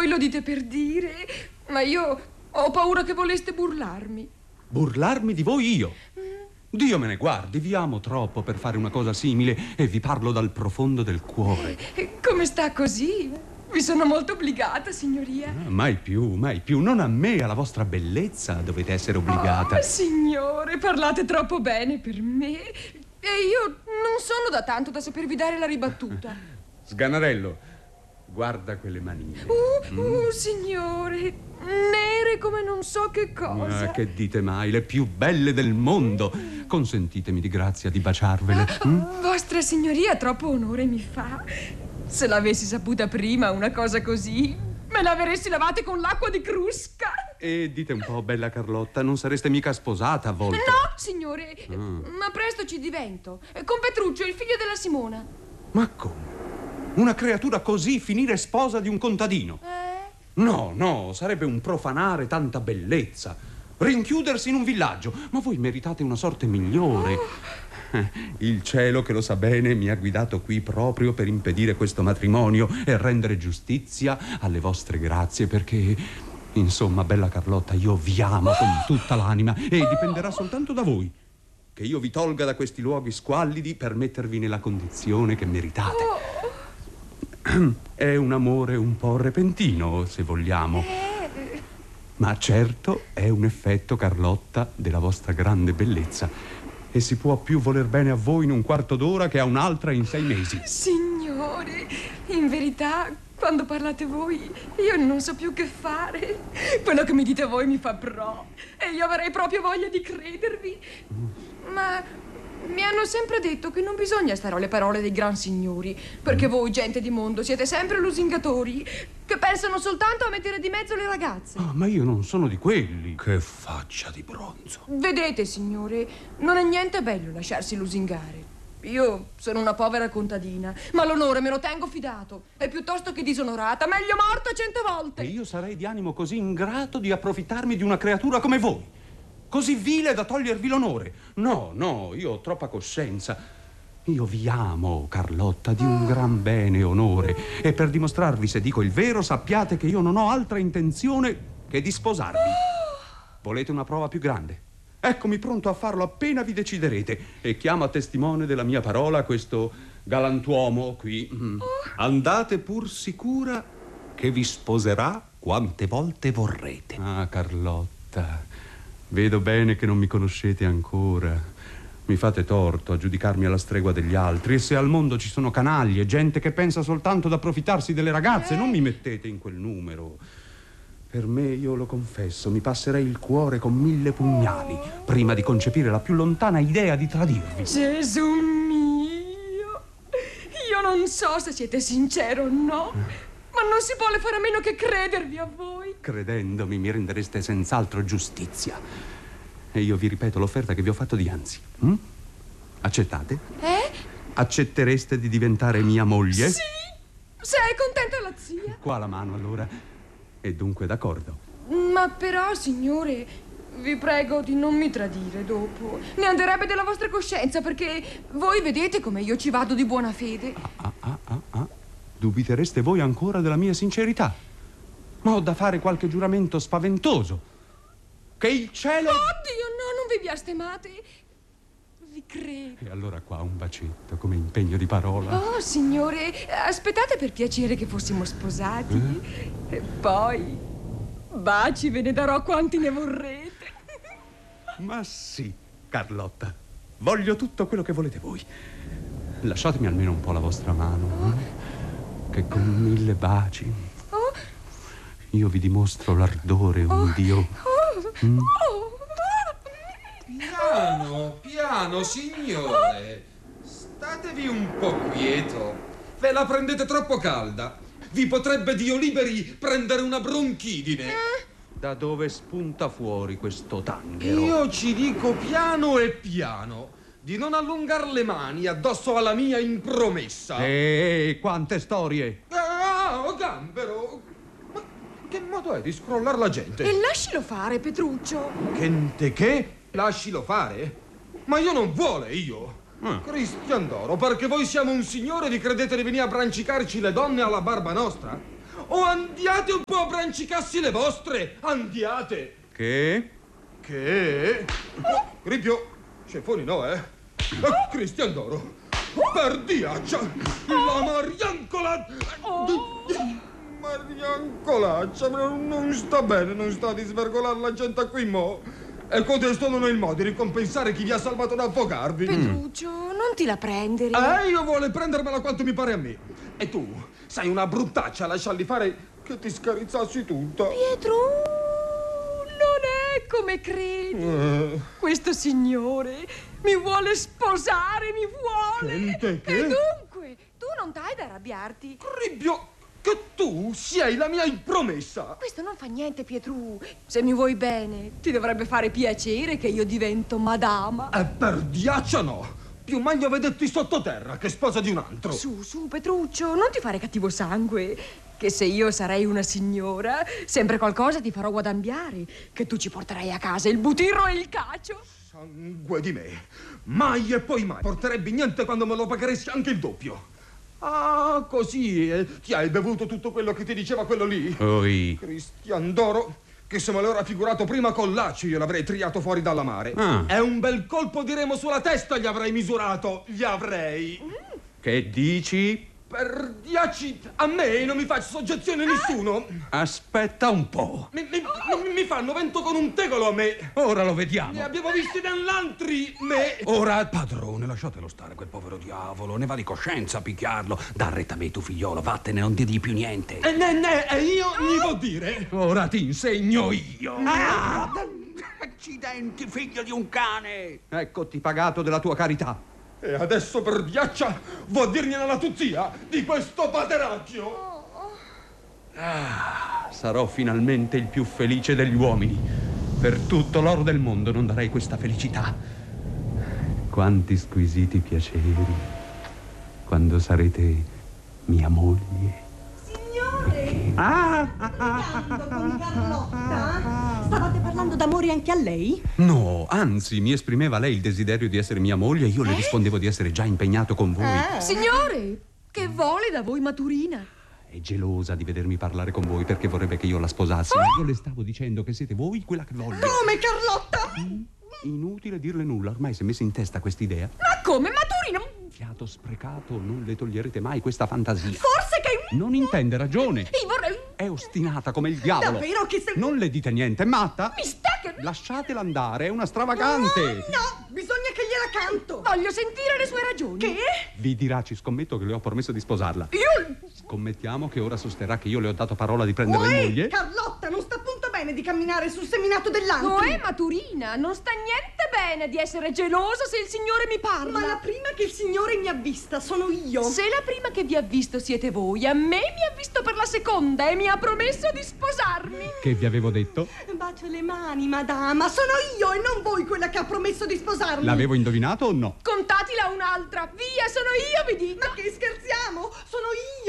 voi lo dite per dire, ma io ho paura che voleste burlarmi. Burlarmi di voi io? Dio me ne guardi, vi amo troppo per fare una cosa simile e vi parlo dal profondo del cuore. Come sta così? Vi sono molto obbligata, signoria. Mai più, mai più. Non a me, alla vostra bellezza dovete essere obbligata. Signore, parlate troppo bene per me. E io non sono da tanto da sapervi dare la ribattuta. Sganarello, guarda quelle manine. Signore, nere come non so che cosa. Che dite mai, le più belle del mondo. Consentitemi di grazia di baciarvele. Vostra signoria troppo onore mi fa. Se l'avessi saputa prima una cosa così, me l'avresti lavate con l'acqua di Crusca. E dite un po', bella Carlotta, non sareste mica sposata a volte? No, signore, ma presto ci divento. Con Petruccio, il figlio della Simona. Ma come? Una creatura così finire sposa di un contadino? No, no, sarebbe un profanare tanta bellezza. Rinchiudersi in un villaggio. Ma voi meritate una sorte migliore. Il cielo, che lo sa bene, mi ha guidato qui proprio per impedire questo matrimonio e rendere giustizia alle vostre grazie, perché, insomma, bella Carlotta, io vi amo con tutta l'anima e dipenderà soltanto da voi che io vi tolga da questi luoghi squallidi per mettervi nella condizione che meritate. È un amore un po' repentino, se vogliamo, ma certo è un effetto, Carlotta, della vostra grande bellezza. E si può più voler bene a voi in un quarto d'ora che a un'altra in 6 mesi. Signore, in verità, quando parlate voi, io non so più che fare. Quello che mi dite voi mi fa pro. E io avrei proprio voglia di credervi. Ma mi hanno sempre detto che non bisogna stare alle parole dei gran signori, perché voi, gente di mondo, siete sempre lusingatori, che pensano soltanto a mettere di mezzo le ragazze. Ma io non sono di quelli. Che faccia di bronzo. Vedete, signore, non è niente bello lasciarsi lusingare. Io sono una povera contadina, ma l'onore me lo tengo fidato. E piuttosto che disonorata, meglio morta 100 volte. E io sarei di animo così ingrato di approfittarmi di una creatura come voi, così vile da togliervi l'onore. No, no, io ho troppa coscienza. Io vi amo, Carlotta, di un gran bene e onore. E per dimostrarvi se dico il vero, sappiate che io non ho altra intenzione che di sposarvi. Volete una prova più grande? Eccomi pronto a farlo appena vi deciderete. E chiamo a testimone della mia parola questo galantuomo qui. Andate pur sicura che vi sposerà quante volte vorrete. Ah, Carlotta, vedo bene che non mi conoscete ancora. Mi fate torto a giudicarmi alla stregua degli altri. E se al mondo ci sono canaglie, gente che pensa soltanto ad approfittarsi delle ragazze, non mi mettete in quel numero. Per me, io lo confesso, mi passerei il cuore con 1000 pugnali prima di concepire la più lontana idea di tradirvi. Gesù mio, io non so se siete sincero o no, ma non si vuole fare a meno che credervi a voi. Credendomi mi rendereste senz'altro giustizia. E io vi ripeto l'offerta che vi ho fatto dianzi. Accettate? Accettereste di diventare mia moglie? Sì, se è contenta la zia. Qua la mano, allora. E dunque d'accordo. Ma però, signore, vi prego di non mi tradire dopo. Ne anderebbe della vostra coscienza, perché voi vedete come io ci vado di buona fede. Dubitereste voi ancora della mia sincerità? Ma ho da fare qualche giuramento spaventoso. Che il cielo... Oddio, no, non vi biastemate. Vi credo. E allora qua un bacetto come impegno di parola. Oh, signore, aspettate per piacere che fossimo sposati. E poi baci ve ne darò quanti ne vorrete. Ma sì, Carlotta, voglio tutto quello che volete voi. Lasciatemi almeno un po' la vostra mano, che con 1000 baci io vi dimostro l'ardore un Dio. Piano, piano, signore. Statevi un po' quieto. Ve la prendete troppo calda. Vi potrebbe, Dio liberi, prendere una bronchidine. Da dove spunta fuori questo tanghero? Io ci dico piano e piano di non allungar le mani addosso alla mia impromessa. Quante storie! Gambero! Ma che modo è di scrollar la gente? E lascilo fare, Petruccio. Che? Lascilo fare? Ma io non vuole, io. Cristian d'oro, perché voi siamo un signore, vi credete di venire a brancicarci le donne alla barba nostra? O andiate un po' a brancicassi le vostre! Andiate! Che? Ripio, scefoni no, Cristian d'Oro, perdiaccia, la Mariancola... Mariancolaccia, non sta bene, non sta di svergolare la gente qui, mo'. E codesto non è il modo di ricompensare chi vi ha salvato da affogarvi. Petruccio, non ti la prendere. Io vuole prendermela quanto mi pare a me. E tu, sei una bruttaccia a lasciarli fare che ti scarizzassi tutta. Pietro, non è come credi. Questo signore mi vuole sposare, mi vuole. Che? E dunque, tu non t'hai da arrabbiarti. Cribbio, che tu sei la mia promessa. Questo non fa niente, Pietru. Se mi vuoi bene, ti dovrebbe fare piacere che io divento madama. E perdiaccia no. Più meglio vederti sottoterra che sposa di un altro. Su, Petruccio, non ti fare cattivo sangue. Che se io sarei una signora, sempre qualcosa ti farò guadagnare. Che tu ci porterai a casa il butirro e il cacio. Sangue di me. Mai e poi mai porterebbe niente quando me lo pagheresti anche il doppio. Ah, così ti hai bevuto tutto quello che ti diceva quello lì? Oi. Cristian d'Oro, che se me l'era figurato prima con Laccio io l'avrei triato fuori dalla mare. E un bel colpo di remo sulla testa gli avrei misurato. Gli avrei. Che dici? Perdiaci, a me non mi faccio soggezione nessuno. Aspetta un po'. Mi fanno vento con un tegolo a me. Ora lo vediamo. Ne abbiamo visti nell'altri, me. Ora, padrone, lasciatelo stare quel povero diavolo. Ne va di coscienza a picchiarlo. Da retta a me, tu figliolo, vattene, non digli più niente. E io gli vuol dire. Ora ti insegno io. Accidenti, figlio di un cane. Eccoti pagato della tua carità. E adesso per ghiaccia vuol dirgliene alla tuzzia di questo pateraggio. Sarò finalmente il più felice degli uomini. Per tutto l'oro del mondo non darei questa felicità. Quanti squisiti piaceri quando sarete mia moglie. Signore! Parlando con Carlotta? Stavate parlando d'amore anche a lei? No, anzi, mi esprimeva lei il desiderio di essere mia moglie e io le rispondevo di essere già impegnato con voi. Signore, che vuole da voi Maturina? È gelosa di vedermi parlare con voi perché vorrebbe che io la sposassi. Ma io le stavo dicendo che siete voi quella che voglio. Come, Carlotta? Inutile dirle nulla, ormai si è messa in testa quest'idea. Ma come, Maturina? Fiato sprecato, non le toglierete mai questa fantasia. Forse che... Non intende ragione. Io vorrei... È ostinata come il diavolo. Davvero che sei... Non le dite niente, è matta? Mi sta che... Lasciatela andare, è una stravagante. No, bisogna che gliela canto. Voglio sentire le sue ragioni. Che? Vi dirà, ci scommetto che le ho promesso di sposarla. Io... Scommettiamo che ora sosterrà che io le ho dato parola di prenderla in moglie. Carlotta, non sta appunto bene di camminare sul seminato dell'antro. Noè, Maturina, non sta niente bene di essere gelosa se il signore mi parla. Ma la prima che il signore mi ha vista sono io. Se la prima che vi ha visto siete voi, a me mi ha visto per la seconda e mi ha promesso di sposarmi. Che vi avevo detto? Bacio le mani, madama. Sono io e non voi quella che ha promesso di sposarmi. L'avevo indovinato o no? Contatela un'altra. Via, sono io, vi dico. Ma che scherziamo? Sono io.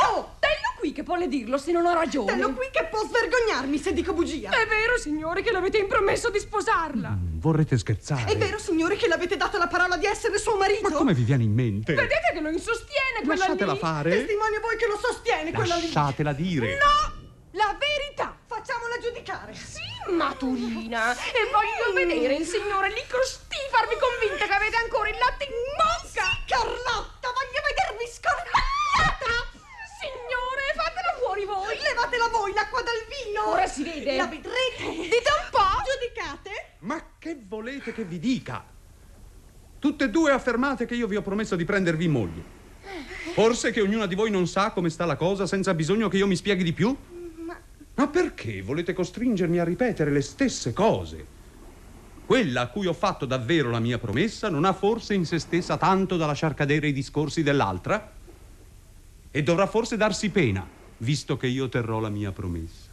Tello qui che vuole dirlo se non ho ragione. Tello qui che può svergognarmi se dico bugia. È vero, signore, che l'avete impromesso di sposarla. Vorrete scherzare? È vero, signore, che l'avete dato la parola di essere suo marito? Ma come vi viene in mente? Vedete che lo insostiene quella Lasciatela lì. fare. Testimonia voi che lo sostiene quella lì. Lasciatela dire. No, la verità. Facciamola giudicare. Sì, Maturina. E voglio vedere il signore lì costì farvi convinta che avete ancora il latte in bocca. Sì, Carlotta, voglio vedervi scorbagliata. Signore, fatela fuori voi. Levatela voi l'acqua dal vino. Ora si vede. La vedrete. Dite un po'. Giudicate. Ma che volete che vi dica? Tutte e due affermate che io vi ho promesso di prendervi in moglie. Forse che ognuna di voi non sa come sta la cosa senza bisogno che io mi spieghi di più? Ma perché volete costringermi a ripetere le stesse cose? Quella a cui ho fatto davvero la mia promessa non ha forse in se stessa tanto da lasciar cadere i discorsi dell'altra? E dovrà forse darsi pena, visto che io terrò la mia promessa.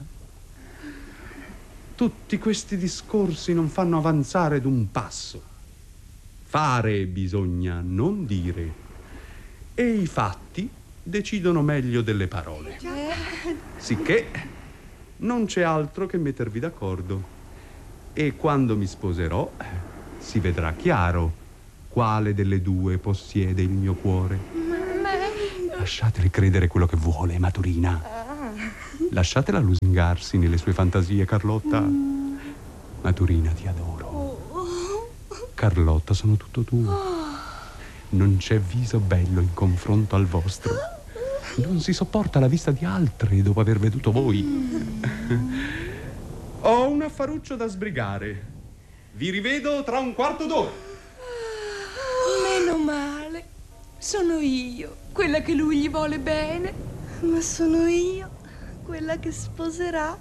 Tutti questi discorsi non fanno avanzare d'un passo. Fare bisogna, non dire. E i fatti decidono meglio delle parole. Sicché non c'è altro che mettervi d'accordo. E quando mi sposerò si vedrà chiaro quale delle due possiede il mio cuore. Lasciatele credere quello che vuole, Maturina. Lasciatela lusingarsi nelle sue fantasie, Carlotta. Maturina, ti adoro. Carlotta, sono tutto tuo. Non c'è viso bello in confronto al vostro. Non si sopporta la vista di altri dopo aver veduto voi. Ho un affaruccio da sbrigare. Vi rivedo tra un quarto d'ora. Meno male. Sono io, quella che lui gli vuole bene. Ma sono io quella che sposerà.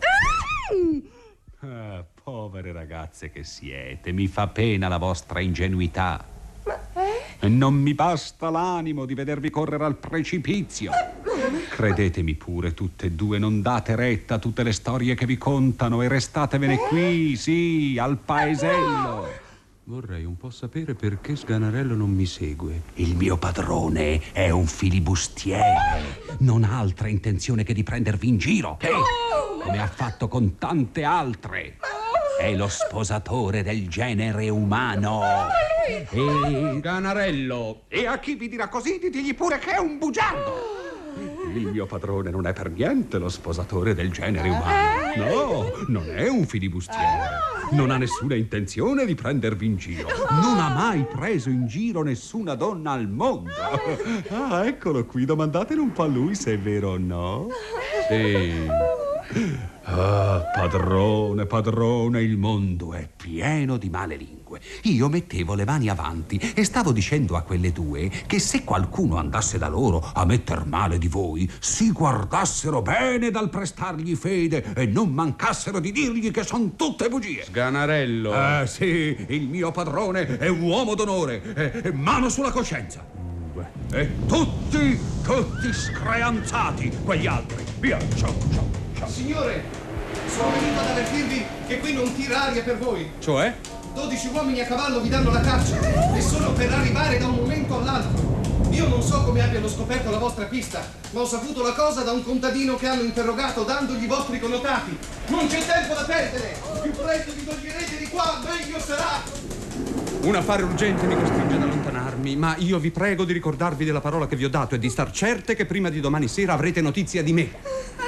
Povere ragazze che siete, mi fa pena la vostra ingenuità. Ma E non mi basta l'animo di vedervi correre al precipizio. Credetemi pure, tutte e due, non date retta a tutte le storie che vi contano e restatevene qui, sì, al paesello. Vorrei un po' sapere perché Sganarello non mi segue. Il mio padrone è un filibustiere. Non ha altra intenzione che di prendervi in giro. Come ha fatto con tante altre. È lo sposatore del genere umano. E... Sganarello! E a chi vi dirà così, ditegli pure che è un bugiardo. Il mio padrone non è per niente lo sposatore del genere umano. No, non è un filibustiere. Non ha nessuna intenzione di prendervi in giro. Non ha mai preso in giro nessuna donna al mondo. Ah, eccolo qui, domandatene un po' a lui se è vero o no. Sì. Ah, padrone, il mondo è pieno di male lingue. Io mettevo le mani avanti e stavo dicendo a quelle due che se qualcuno andasse da loro a metter male di voi, si guardassero bene dal prestargli fede e non mancassero di dirgli che son tutte bugie. Sganarello! Sì, il mio padrone è un uomo d'onore e mano sulla coscienza. E tutti screanzati, quegli altri. Via, ciao. Signore, sono venuto ad avvertirvi che qui non tira aria per voi. Cioè? 12 uomini a cavallo vi danno la caccia e sono per arrivare da un momento all'altro. Io non so come abbiano scoperto la vostra pista, ma ho saputo la cosa da un contadino che hanno interrogato dandogli i vostri connotati. Non c'è tempo da perdere! Più presto vi toglierete di qua, meglio sarà! Un affare urgente mi costringe ad allontanarmi, ma io vi prego di ricordarvi della parola che vi ho dato e di star certe che prima di domani sera avrete notizia di me.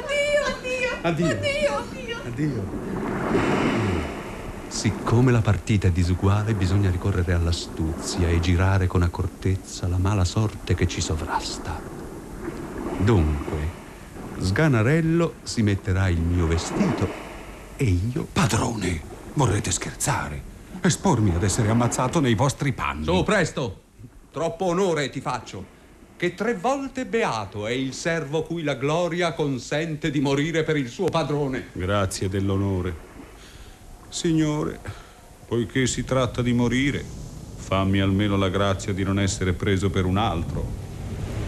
Addio. Siccome la partita è disuguale, bisogna ricorrere all'astuzia e girare con accortezza la mala sorte che ci sovrasta. Dunque, Sganarello si metterà il mio vestito e io... Padrone, vorrete scherzare? Espormi ad essere ammazzato nei vostri panni? Su, presto! Troppo onore ti faccio. Che 3 volte beato è il servo cui la gloria consente di morire per il suo padrone. Grazie dell'onore. Signore, poiché si tratta di morire, fammi almeno la grazia di non essere preso per un altro.